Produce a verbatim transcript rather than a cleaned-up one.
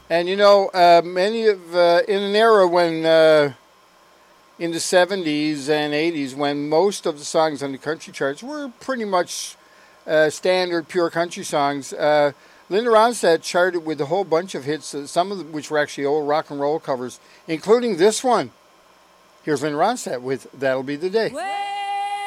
And you know, uh, many of uh, in an era when uh, in the seventies and eighties, when most of the songs on the country charts were pretty much uh, standard pure country songs, uh, Linda Ronstadt charted with a whole bunch of hits, uh, some of them which were actually old rock and roll covers, including this one. Here's Linda Ronstadt with "That'll Be the Day." Well,